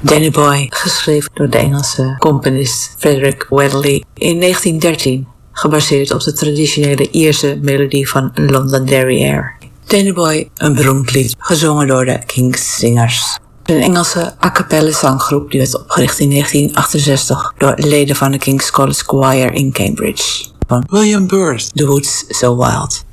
Danny Boy, geschreven door de Engelse componist Frederick Weatherly in 1913, gebaseerd op de traditionele Ierse melodie van Londonderry Air. Danny Boy, een beroemd lied, gezongen door de King's Singers. Een Engelse a cappella zanggroep die werd opgericht in 1968 door leden van de King's College Choir in Cambridge. Van William Byrd, The Woods So Wild.